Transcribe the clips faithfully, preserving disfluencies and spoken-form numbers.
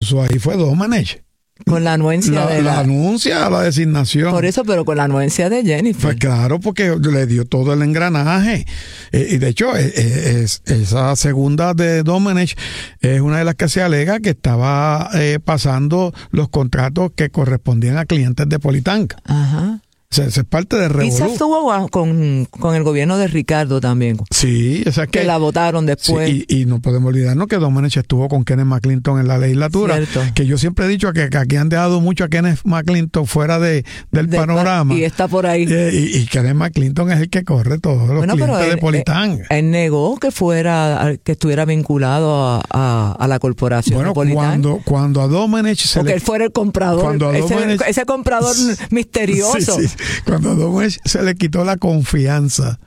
puso ahí fue Domenech. Con la anuencia la, de la... la anuncia la designación. Por eso, pero con la anuencia de Jennifer. Pues claro, porque le dio todo el engranaje. Eh, y de hecho, eh, es, esa segunda de Domenech es una de las que se alega que estaba eh, pasando los contratos que correspondían a clientes de Politank. Ajá. O sea, eso es parte de revolú. Quizás estuvo con, con el gobierno de Ricardo también. Sí, o sea que, que la votaron después. Sí, y, y no podemos olvidarnos que Domenech estuvo con Kenneth McClinton en la legislatura. Cierto. Que yo siempre he dicho que, que aquí han dejado mucho a Kenneth McClinton fuera de, del de, panorama. Y está por ahí. Eh, y, y Kenneth McClinton es el que corre todos los bueno, clientes pero él, de Politank. Él, él negó que fuera, que estuviera vinculado a, a, a la corporación bueno, de Politank. Cuando, cuando a Domenech se Porque le... él fuera el comprador. Cuando a ese, Domenech, ese comprador misterioso. Sí, sí. Cuando a Domenech se le quitó la confianza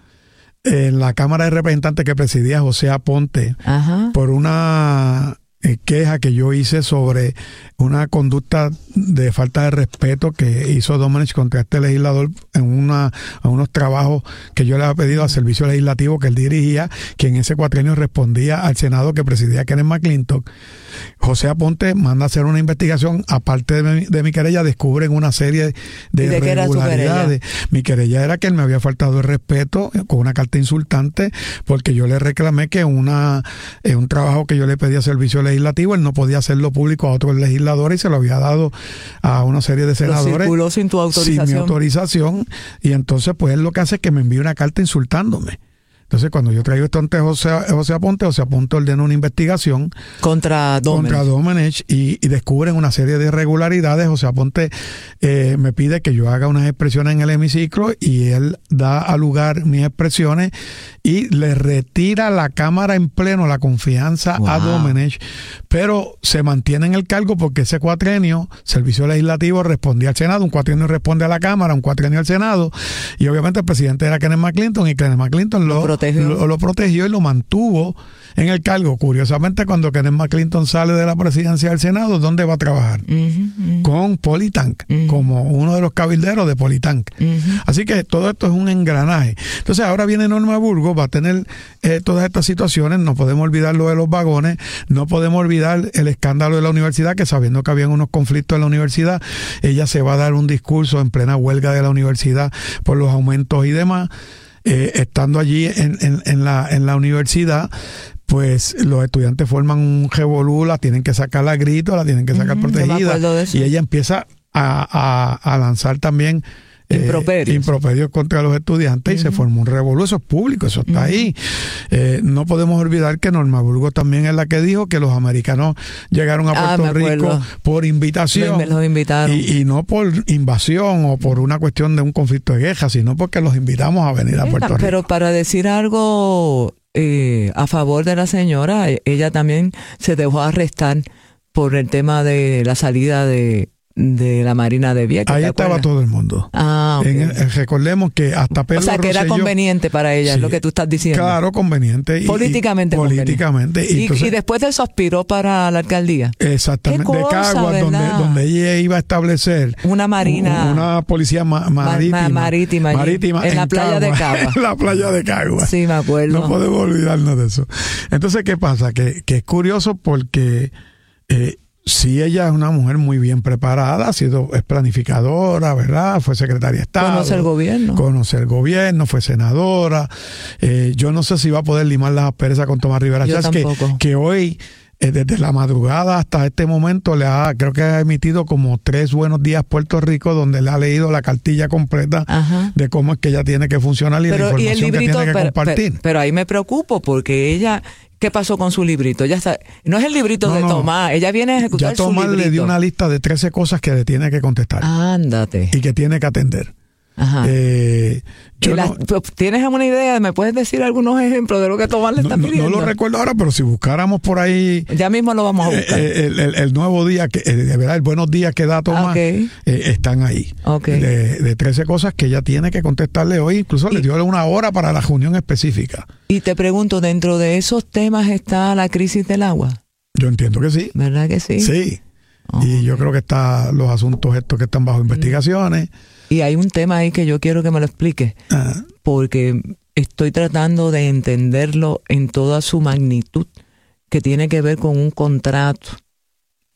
en la Cámara de Representantes que presidía José Aponte. Ajá. Por una eh, queja que yo hice sobre una conducta de falta de respeto que hizo Domenech contra este legislador en una en unos trabajos que yo le había pedido al servicio legislativo que él dirigía, que en ese cuatrienio respondía al Senado que presidía Kenneth McClinton. José Aponte manda a hacer una investigación, aparte de mi, de mi querella, descubren una serie de, de irregularidades. Querella? Mi querella era que él me había faltado el respeto con una carta insultante, porque yo le reclamé que una eh, un trabajo que yo le pedí a servicio legislativo, él no podía hacerlo público a otros legisladores y se lo había dado a una serie de senadores. Lo circuló sin tu autorización. Sin mi autorización, y entonces pues él lo que hace es que me envía una carta insultándome. Entonces, cuando yo traigo esto ante José, José Aponte, José Aponte ordena una investigación contra Domenech, contra Domenech y, y descubren una serie de irregularidades. José Aponte eh, me pide que yo haga unas expresiones en el hemiciclo y él da a lugar mis expresiones y le retira la Cámara en pleno la confianza wow. a Domenech, pero se mantiene en el cargo porque ese cuatrienio, servicio legislativo respondía al Senado, un cuatrienio responde a la Cámara, un cuatrienio al Senado, y obviamente el presidente era Kenneth McClinton y Kenneth McClinton lo, lo Protegió. Lo, lo protegió y lo mantuvo en el cargo. Curiosamente, cuando Kenneth McClinton sale de la presidencia del Senado, ¿dónde va a trabajar? Uh-huh, uh-huh. Con Politank, uh-huh. como uno de los cabilderos de Politank. Uh-huh. Así que todo esto es un engranaje. Entonces ahora viene Norma Burgos, va a tener eh, todas estas situaciones. No podemos olvidar lo de los vagones, no podemos olvidar el escándalo de la universidad, que sabiendo que habían unos conflictos en la universidad, ella se va a dar un discurso en plena huelga de la universidad por los aumentos y demás. Eh, estando allí en, en, en, la, en la universidad, pues los estudiantes forman un revolú, la tienen que sacar a grito, la tienen que sacar uh-huh, protegida, y ella empieza a, a, a lanzar también improperios, eh, improperios contra los estudiantes, uh-huh. y se formó un revolú. Eso es público, eso está uh-huh. ahí. Eh, no podemos olvidar que Norma Burgos también es la que dijo que los americanos llegaron a Puerto ah, Rico por invitación, me, me los invitaron. Y, y no por invasión o por una cuestión de un conflicto de guerra, sino porque los invitamos a venir a Puerto Rico. Pero para decir algo eh, a favor de la señora, ella también se dejó arrestar por el tema de la salida de de la Marina de Vieques. Ahí estaba todo el mundo. Ah, okay. en el, recordemos que hasta Pedro O sea, que Rosselló, era conveniente para ella, sí, es lo que tú estás diciendo. Claro, conveniente. Y, políticamente y, políticamente. Y, entonces, y después de eso aspiró para la alcaldía. Exactamente. Cosa, de Caguas, donde, donde ella iba a establecer una marina. Una policía ma, marítima. Ma, marítima. marítima en, en la playa Caguas, de Caguas. En la playa de Caguas. Sí, me acuerdo. No podemos olvidarnos de eso. Entonces, ¿qué pasa? Que, que es curioso porque eh, sí, ella es una mujer muy bien preparada, ha sido, es planificadora, ¿verdad? Fue secretaria de Estado. Conoce el gobierno. Conoce el gobierno, fue senadora. Eh, yo no sé si va a poder limar las asperezas con Tomás Rivera Chats, que, que hoy, eh, desde la madrugada hasta este momento, le ha, creo que ha emitido como tres Buenos Días Puerto Rico, donde le ha leído la cartilla completa Ajá. de cómo es que ella tiene que funcionar y pero, la información y el librito, que tiene que pero, compartir. Pero, pero ahí me preocupo porque ella... ¿Qué pasó con su librito? Ya está, no es el librito no, de Tomás, no. ella viene a ejecutar su librito. Ya Tomás le dio una lista de trece cosas que le tiene que contestar. Ándate. Y que tiene que atender. Ajá. Eh, yo la, no, ¿Tienes alguna idea? ¿Me puedes decir algunos ejemplos de lo que Tomás le está no, pidiendo? No lo recuerdo ahora, pero si buscáramos por ahí... Ya mismo lo vamos a buscar. Eh, el, el, el nuevo día, que de verdad, el buenos días que da Tomás, okay. eh, están ahí. Okay. De, de trece cosas que ella tiene que contestarle hoy. Incluso y, le dio una hora para la reunión específica. Y te pregunto, ¿dentro de esos temas está la crisis del agua? Yo entiendo que sí. ¿Verdad que sí? Sí. Oh, y yo okay. creo que están los asuntos estos que están bajo mm. investigaciones. Y hay un tema ahí que yo quiero que me lo expliques, Ajá. porque estoy tratando de entenderlo en toda su magnitud, que tiene que ver con un contrato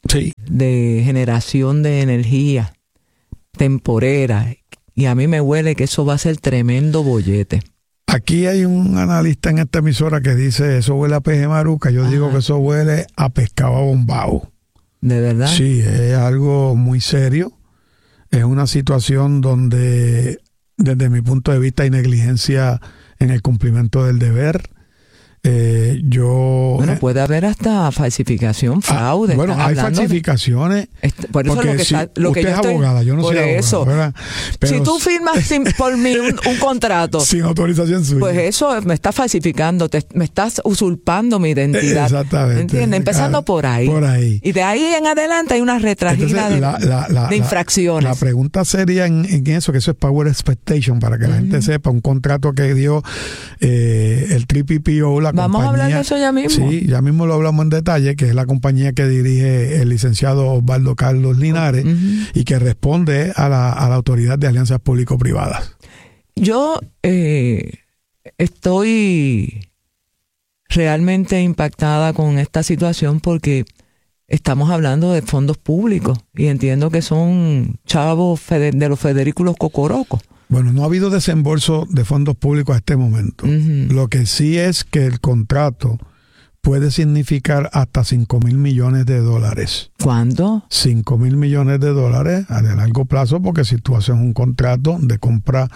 sí. de generación de energía temporera. Y a mí me huele que eso va a ser tremendo bollete. Aquí hay un analista en esta emisora que dice, eso huele a peje maruca. Yo Ajá. digo que eso huele a pescado abombado. ¿De verdad? Sí, es algo muy serio. Es una situación donde, desde mi punto de vista, hay negligencia en el cumplimiento del deber. Eh, yo bueno, puede haber hasta falsificación, fraude. Ah, bueno, hay falsificaciones. De, por eso porque lo que, si está, lo usted que yo es estoy, abogada, yo no por soy eso, abogada. Pero si tú firmas sin, por mí un, un contrato sin autorización suya, pues eso me está falsificando, te, me estás usurpando mi identidad. Exactamente. ¿Entiendes? Empezando ah, por ahí. Por ahí. Y de ahí en adelante hay una retragila de, la, la, la, de infracciones. La, la pregunta sería en, en eso, que eso es Power Expectation, para que uh-huh. la gente sepa, un contrato que dio eh, el T P P O, la Vamos compañía. a hablar de eso ya mismo. Sí, ya mismo lo hablamos en detalle, que es la compañía que dirige el licenciado Osvaldo Carlos Linares uh-huh. y que responde a la, a la Autoridad de Alianzas Público-Privadas. Yo eh, estoy realmente impactada con esta situación porque estamos hablando de fondos públicos y entiendo que son chavos de los federículos cocorocos. Bueno, no ha habido desembolso de fondos públicos a este momento. Uh-huh. Lo que sí es que el contrato puede significar hasta cinco mil millones de dólares. ¿Cuánto? cinco mil millones de dólares a de largo plazo, porque si tú haces un contrato de compra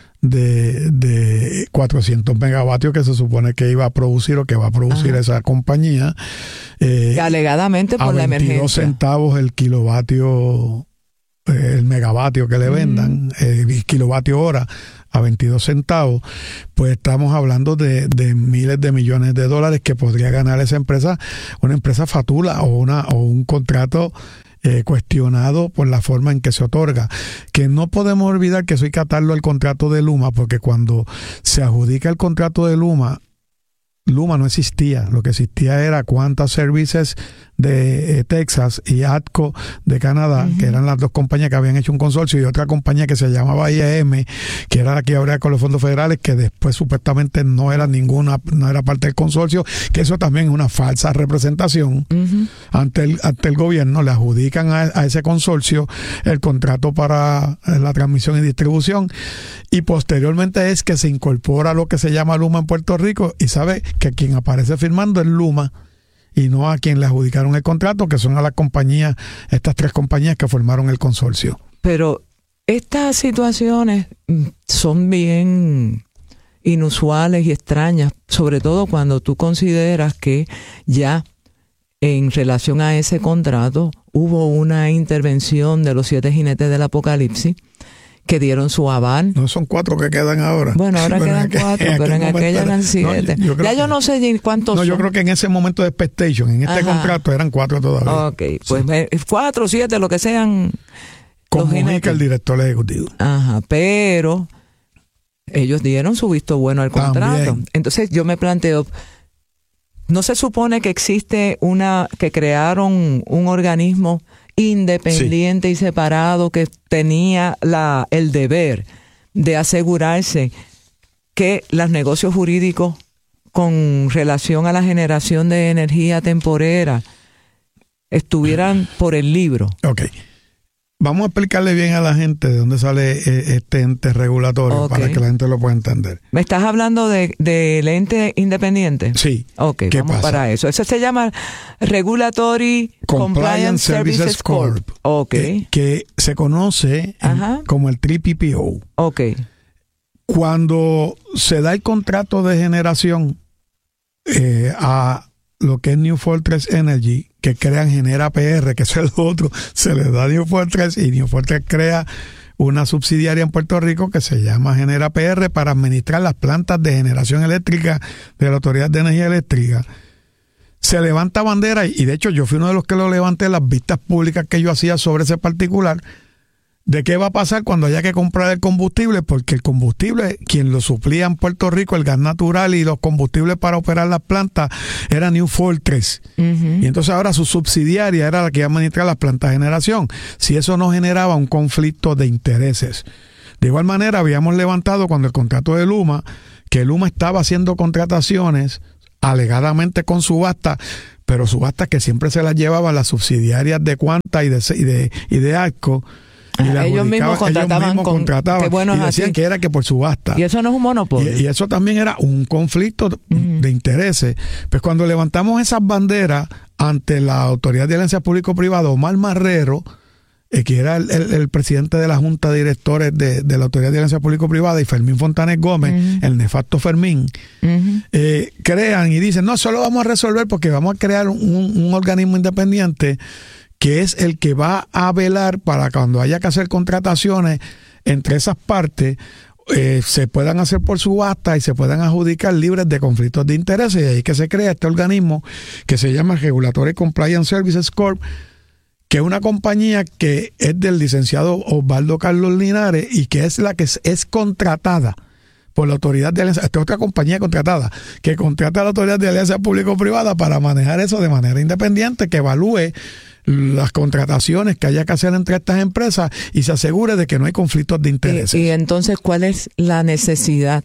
de, de cuatrocientos megavatios que se supone que iba a producir o que va a producir Ajá. esa compañía, eh, que alegadamente por la emergencia. A veintidós centavos el kilovatio, eh, el megavatio que le vendan, mm. eh, kilovatio hora, a veintidós centavos, pues estamos hablando de, de miles de millones de dólares que podría ganar esa empresa, una empresa fatula o una o un contrato eh, cuestionado por la forma en que se otorga. Que no podemos olvidar que eso hay que atarlo al contrato de Luma, porque cuando se adjudica el contrato de Luma, Luma no existía. Lo que existía era Quanta Services de eh, Texas y ATCO de Canadá, uh-huh. que eran las dos compañías que habían hecho un consorcio, y otra compañía que se llamaba I A M, que era la que abría con los fondos federales, que después supuestamente no era ninguna, no era parte del consorcio, que eso también es una falsa representación. Uh-huh. Ante el, ante el gobierno le adjudican a, a ese consorcio el contrato para la transmisión y distribución, y posteriormente es que se incorpora lo que se llama Luma en Puerto Rico, y sabe que quien aparece firmando es Luma, y no a quien le adjudicaron el contrato, que son a las compañías, estas tres compañías que formaron el consorcio. Pero estas situaciones son bien inusuales y extrañas, sobre todo cuando tú consideras que ya en relación a ese contrato hubo una intervención de los siete jinetes del apocalipsis que dieron su aval. No son cuatro que quedan ahora. Bueno, ahora bueno, quedan aquel, cuatro, en pero en aquella eran siete. No, yo, yo ya yo que, no sé cuántos No, son. yo creo que en ese momento de expectation, en este Ajá. contrato, eran cuatro todavía. Ok, pues sí. cuatro, siete, lo que sean. Comunica el director ejecutivo. Ajá, pero ellos dieron su visto bueno al contrato. También. Entonces yo me planteo, ¿no se supone que existe una, que crearon un organismo independiente sí. y separado que tenía la el deber de asegurarse que los negocios jurídicos con relación a la generación de energía temporera estuvieran por el libro? Ok. Vamos a explicarle bien a la gente de dónde sale este ente regulatorio okay. para que la gente lo pueda entender. ¿Me estás hablando de del ente independiente? Sí. Ok, ¿Qué vamos pasa? para eso. Eso se llama Regulatory Compliance, Compliance Services, Services Corp. Corp. Ok. Eh, que se conoce en, como el T P P O. Ok. Cuando se da el contrato de generación eh, a lo que es New Fortress Energy, que crean Genera P R, que eso es lo otro, se le da a New Fortress y New Fortress crea una subsidiaria en Puerto Rico que se llama Genera P R para administrar las plantas de generación eléctrica de la Autoridad de Energía Eléctrica. Se levanta bandera, y de hecho yo fui uno de los que lo levanté en las vistas públicas que yo hacía sobre ese particular, de qué va a pasar cuando haya que comprar el combustible, porque el combustible, quien lo suplía en Puerto Rico, el gas natural y los combustibles para operar las plantas, era New Fortress. Uh-huh. Y entonces ahora su subsidiaria era la que iba a administrar las plantas de generación. Si eso no generaba un conflicto de intereses. De igual manera, habíamos levantado cuando el contrato de Luma, que Luma estaba haciendo contrataciones alegadamente con subasta, pero subastas que siempre se las llevaban las subsidiarias de Quanta y de, y de, y de ARCO. Y ah, ellos mismos contrataban, ellos mismos con, contrataban bueno y decían así. que era que por subasta. Y eso no es un monopolio. Y, y eso también era un conflicto uh-huh. de intereses. Pues cuando levantamos esas banderas ante la Autoridad de Alianzas Público-Privada, Omar Marrero, eh, que era el, el, el presidente de la Junta de Directores de, de la Autoridad de Alianzas Público-Privada, y Fermín Fontanes Gómez, uh-huh. el nefasto Fermín, uh-huh. eh, crean y dicen, no, solo vamos a resolver porque vamos a crear un, un organismo independiente que es el que va a velar para cuando haya que hacer contrataciones entre esas partes, eh, se puedan hacer por subasta y se puedan adjudicar libres de conflictos de intereses. Y ahí que se crea este organismo que se llama Regulatory Compliance Services Corp, que es una compañía que es del licenciado Osvaldo Carlos Linares y que es la que es, es contratada por la Autoridad de Alianza. Esta es otra compañía contratada, que contrata a la Autoridad de Alianza Público-Privada para manejar eso de manera independiente, que evalúe las contrataciones que haya que hacer entre estas empresas y se asegure de que no hay conflictos de intereses. Y, y entonces, ¿cuál es la necesidad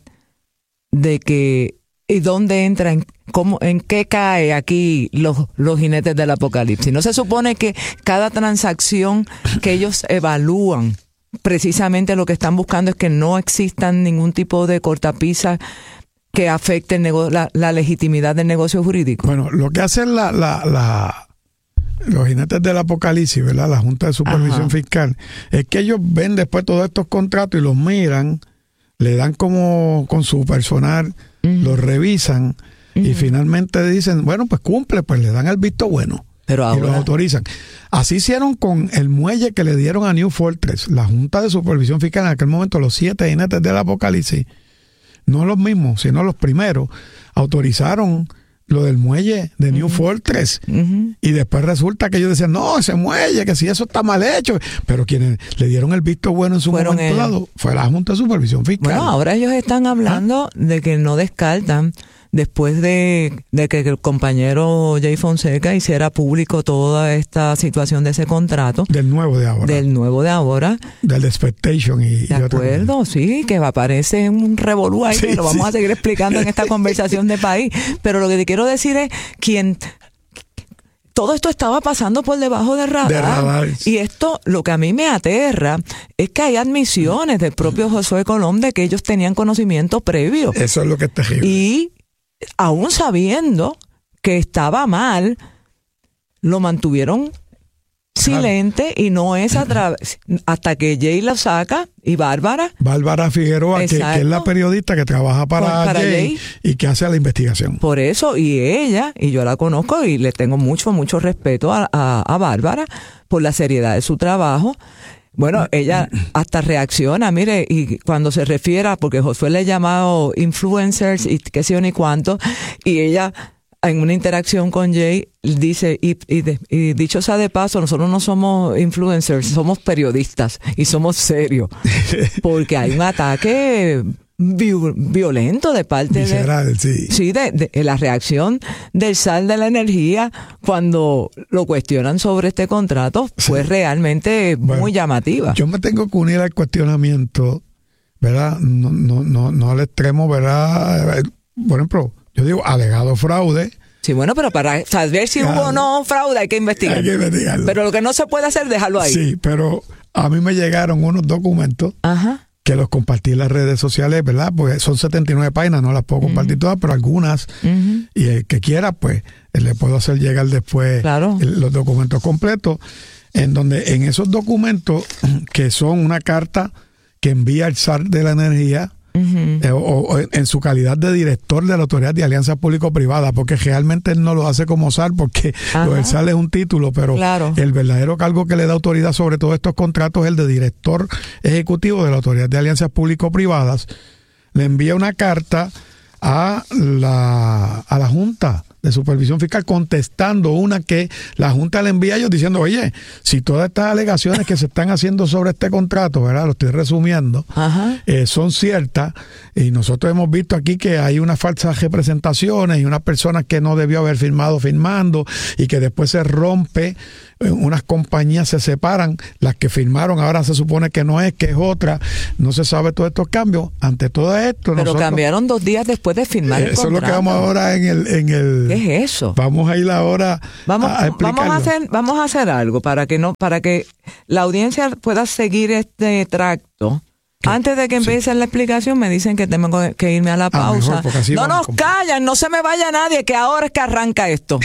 de que, y dónde entra, en, cómo, en qué cae aquí los, los jinetes del apocalipsis? ¿No se supone que cada transacción que ellos evalúan, precisamente lo que están buscando es que no existan ningún tipo de cortapisa que afecte el nego- la, la legitimidad del negocio jurídico? Bueno, lo que hacen la, la, la los jinetes del apocalipsis, ¿verdad? La Junta de Supervisión Ajá. Fiscal, es que ellos ven después todos estos contratos y los miran, le dan como con su personal, uh-huh. los revisan uh-huh. y finalmente dicen, bueno, pues cumple, pues le dan el visto bueno. Pero ahora... y los autorizan. Así hicieron con el muelle que le dieron a New Fortress, la Junta de Supervisión Fiscal en aquel momento, los siete jinetes del apocalipsis, no los mismos, sino los primeros, autorizaron lo del muelle de New uh-huh. Fortress. Uh-huh. Y después resulta que ellos decían, no, ese muelle, que si eso está mal hecho. Pero quienes le dieron el visto bueno en su Fueron momento ellos. dado fue la Junta de Supervisión Fiscal. Bueno, ahora ellos están hablando ¿Ah? de que no descartan, después de, de que el compañero Jay Fonseca hiciera público toda esta situación de ese contrato. Del nuevo de ahora. Del nuevo de ahora. Del de Expectation. Y, de y acuerdo, sí, que va a aparecer un revolú ahí, sí, que lo vamos sí. a seguir explicando en esta conversación de país. Pero lo que te quiero decir es, quien... todo esto estaba pasando por debajo del radar. De radar. Y esto, lo que a mí me aterra, es que hay admisiones del propio Josué Colón de que ellos tenían conocimiento previo. Eso es lo que es terrible. Y aún sabiendo que estaba mal, lo mantuvieron silente y no es a través, hasta que Jay la saca y Bárbara. Bárbara Figueroa, que, que es la periodista que trabaja para, para Jay, Jay y que hace la investigación. Por eso, y ella, y yo la conozco y le tengo mucho, mucho respeto a, a, a Bárbara por la seriedad de su trabajo. Bueno, ella hasta reacciona, mire, y cuando se refiere, porque Josué le ha llamado influencers y qué sé yo ni cuánto, y ella en una interacción con Jay dice, y, y, de, y dicho sea de paso, nosotros no somos influencers, somos periodistas y somos serios, porque hay un ataque violento de parte Visceral, de, sí. Sí, de, de la reacción del Zar de la Energía cuando lo cuestionan sobre este contrato fue sí. realmente bueno, muy llamativa. Yo me tengo que unir al cuestionamiento, ¿verdad? No, no, no, no al extremo, ¿verdad? Por ejemplo, yo digo alegado fraude. Sí, bueno, pero para saber si claro. hubo o no fraude hay que investigar. Hay que investigarlo. Pero lo que no se puede hacer es dejarlo ahí. Sí, pero a mí me llegaron unos documentos. Ajá. Que los compartí en las redes sociales, ¿verdad? Porque son setenta y nueve páginas, no las puedo compartir uh-huh. todas, pero algunas, uh-huh. y el que quiera, pues, le puedo hacer llegar después claro. el, los documentos completos, en donde en esos documentos, que son una carta que envía el Zar de la Energía, uh-huh. eh, o, o en su calidad de director de la Autoridad de Alianzas Público-Privadas, porque realmente él no lo hace como Zar, porque lo del Zar es un título, pero claro. el verdadero cargo que le da autoridad sobre todos estos contratos es el de director ejecutivo de la Autoridad de Alianzas Público-Privadas. Le envía una carta a la, a la Junta de Supervisión Fiscal contestando una que la Junta le envía a ellos diciendo, oye, si todas estas alegaciones que se están haciendo sobre este contrato, ¿verdad? Lo estoy resumiendo, eh, son ciertas, y nosotros hemos visto aquí que hay unas falsas representaciones y unas personas que no debió haber firmado firmando y que después se rompe unas compañías se separan, las que firmaron ahora se supone que no es, que es otra, no se sabe todos estos cambios. Ante todo esto, pero nosotros, cambiaron dos días después de firmar el eso contrato. es lo que vamos ahora en el, en el ¿qué es eso? Vamos a ir ahora vamos, a, a explicarlo. Vamos a hacer, vamos a hacer algo para que no, para que la audiencia pueda seguir este tracto. Antes de que empiece sí. la explicación, me dicen que tengo que irme a la pausa. Ah, mejor, no nos callan, no se me vaya nadie, que ahora es que arranca esto.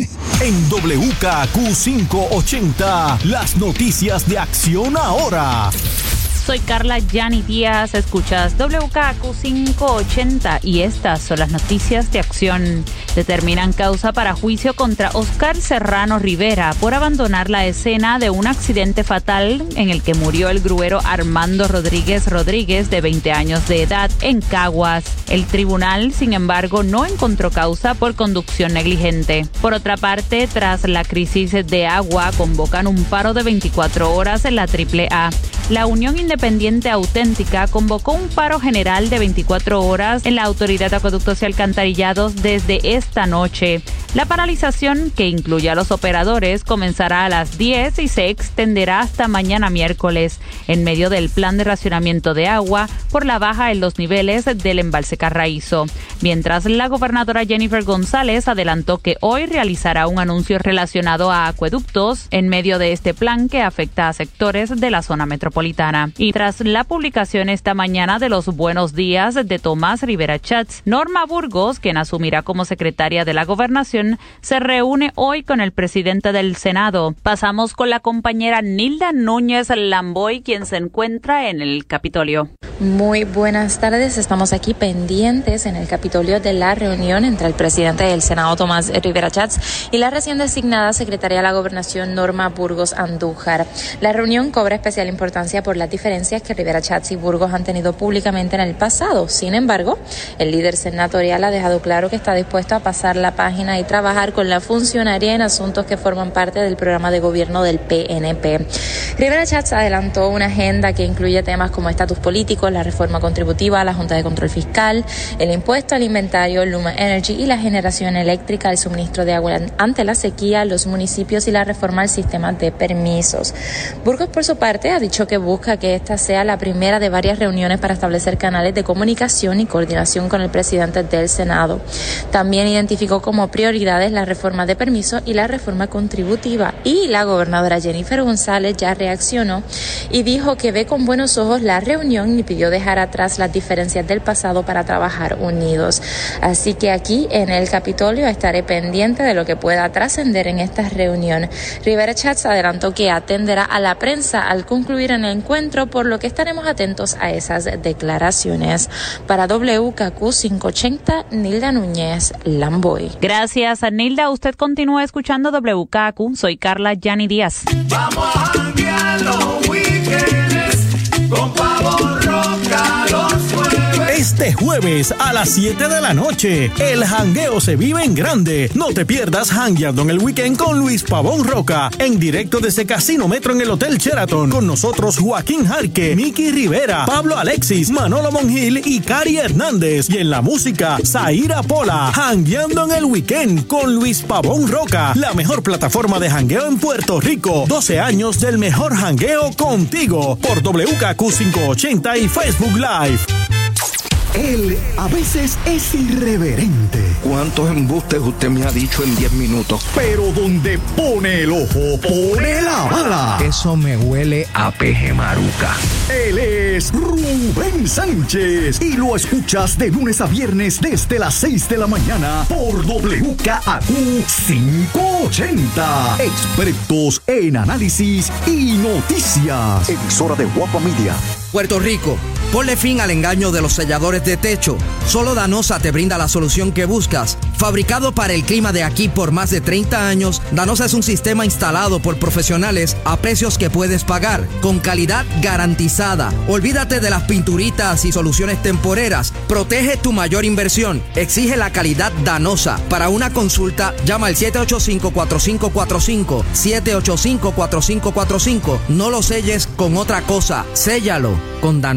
En W K Q quinientos ochenta, las noticias de Acción Ahora. Soy Carla Yani Díaz, escuchas W K Q quinientos ochenta y estas son las noticias de acción. Determinan causa para juicio contra Oscar Serrano Rivera por abandonar la escena de un accidente fatal en el que murió el gruero Armando Rodríguez Rodríguez, de veinte años de edad, en Caguas. El tribunal, sin embargo, no encontró causa por conducción negligente. Por otra parte, tras la crisis de agua, convocan un paro de veinticuatro horas en la triple A. La Unión Independiente Auténtica convocó un paro general de veinticuatro horas en la Autoridad de Acueductos y Alcantarillados desde esta noche. La paralización, que incluye a los operadores, comenzará a las diez y se extenderá hasta mañana miércoles, en medio del plan de racionamiento de agua por la baja en los niveles del embalse Carraízo. Mientras, la gobernadora Jennifer González adelantó que hoy realizará un anuncio relacionado a acueductos en medio de este plan que afecta a sectores de la zona metropolitana. Y tras la publicación esta mañana de los buenos días de Tomás Rivera Chats, Norma Burgos, quien asumirá como secretaria de la Gobernación, se reúne hoy con el presidente del Senado. Pasamos con la compañera Nilda Núñez Lamboy, quien se encuentra en el Capitolio. Muy buenas tardes, estamos aquí pendientes en el Capitolio de la reunión entre el presidente del Senado, Tomás Rivera Chats, y la recién designada secretaria de la Gobernación, Norma Burgos Andújar. La reunión cobra especial importancia por las diferencias que Rivera Chats y Burgos han tenido públicamente en el pasado. Sin embargo, el líder senatorial ha dejado claro que está dispuesto a pasar la página y trabajar con la funcionaria en asuntos que forman parte del programa de gobierno del P N P. Rivera Chats adelantó una agenda que incluye temas como estatus político, la reforma contributiva, la Junta de Control Fiscal, el impuesto al inventario, Luma Energy y la generación eléctrica, el suministro de agua ante la sequía, los municipios y la reforma al sistema de permisos. Burgos, por su parte, ha dicho que busca que esta sea la primera de varias reuniones para establecer canales de comunicación y coordinación con el presidente del Senado. También identificó como prioridades la reforma de permisos y la reforma contributiva. Y la gobernadora Jennifer González ya reaccionó y dijo que ve con buenos ojos la reunión y pidió dejar atrás las diferencias del pasado para trabajar unidos. Así que aquí en el Capitolio estaré pendiente de lo que pueda trascender en esta reunión. Rivera Chats adelantó que atenderá a la prensa al concluir el encuentro, por lo que estaremos atentos a esas declaraciones. Para W K Q quinientos ochenta, Nilda Núñez Lamboy. Gracias, Nilda. Usted continúa escuchando W K Q. Soy Carla Yani Díaz. Vamos a janguear los weekends con Pavón Roca los jueves. Este jueves a las siete de la noche, el jangueo se vive en grande. No te pierdas Jangueando en el Weekend con Luis Pavón Roca, en directo desde Casino Metro en el Hotel Sheraton. Con nosotros Joaquín Jarque, Miki Rivera, Pablo Alexis, Manolo Monjil y Cari Hernández. Y en la música, Zaira Pola. Jangueando en el Weekend con Luis Pavón Roca, la mejor plataforma de jangueo en Puerto Rico. doce años del mejor jangueo contigo por W K Q quinientos ochenta y Facebook Live. Él a veces es irreverente. ¿Cuántos embustes usted me ha dicho en diez minutos? Pero donde pone el ojo, pone la bala. Eso me huele a peje maruca. Él es Rubén Sánchez y lo escuchas de lunes a viernes desde las seis de la mañana por W K Q quinientos ochenta. Expertos en análisis y noticias. Emisora de Guapa Media. Puerto Rico, ponle fin al engaño de los selladores de techo. Solo Danosa te brinda la solución que buscas. Fabricado para el clima de aquí por más de treinta años, Danosa es un sistema instalado por profesionales a precios que puedes pagar, con calidad garantizada. Olvídate de las pinturitas y soluciones temporeras. Protege tu mayor inversión. Exige la calidad Danosa. Para una consulta, llama al siete ocho cinco, cuatro cinco cuatro cinco, siete ocho cinco, cuatro cinco cuatro cinco. No lo selles con otra cosa. Séllalo con Danosa.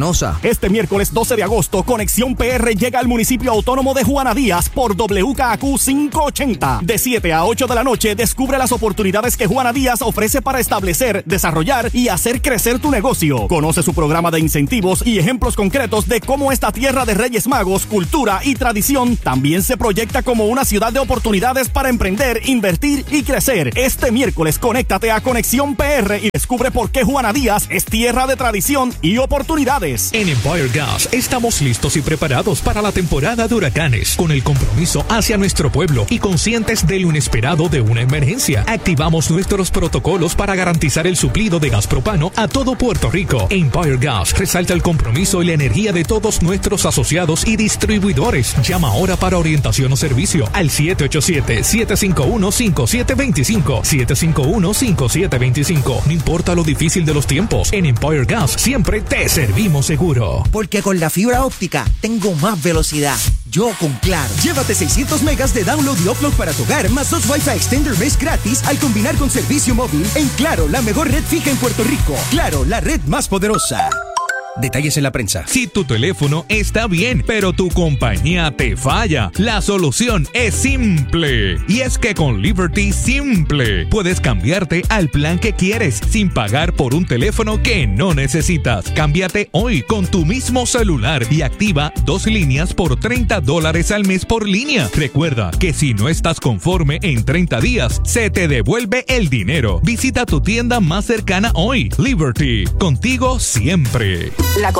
Este miércoles doce de agosto, Conexión P R llega al municipio autónomo de Juana Díaz por W K A Q quinientos ochenta. De siete a ocho de la noche, descubre las oportunidades que Juana Díaz ofrece para establecer, desarrollar y hacer crecer tu negocio. Conoce su programa de incentivos y ejemplos concretos de cómo esta tierra de Reyes Magos, cultura y tradición también se proyecta como una ciudad de oportunidades para emprender, invertir y crecer. Este miércoles, conéctate a Conexión P R y descubre por qué Juana Díaz es tierra de tradición y oportunidades. En Empire Gas estamos listos y preparados para la temporada de huracanes, con el compromiso hacia nuestro pueblo y conscientes de lo inesperado de una emergencia. Activamos nuestros protocolos para garantizar el suplido de gas propano a todo Puerto Rico. Empire Gas resalta el compromiso y la energía de todos nuestros asociados y distribuidores. Llama ahora para orientación o servicio al siete ocho siete, siete cinco uno, cinco siete dos cinco, siete cinco uno, cinco siete dos cinco. No importa lo difícil de los tiempos, en Empire Gas siempre te servimos seguro. Porque con la fibra óptica tengo más velocidad. Yo con Claro. Llévate seiscientos megas de download y upload para tu hogar, más dos Wi-Fi Extender Mesh gratis al combinar con servicio móvil en Claro, la mejor red fija en Puerto Rico. Claro, la red más poderosa. Detalles en la prensa. Si tu teléfono está bien, pero tu compañía te falla, la solución es simple. Y es que con Liberty Simple puedes cambiarte al plan que quieres sin pagar por un teléfono que no necesitas. Cámbiate hoy con tu mismo celular y activa dos líneas por treinta dólares al mes por línea. Recuerda que si no estás conforme en treinta días, se te devuelve el dinero. Visita tu tienda más cercana hoy. Liberty, contigo siempre. La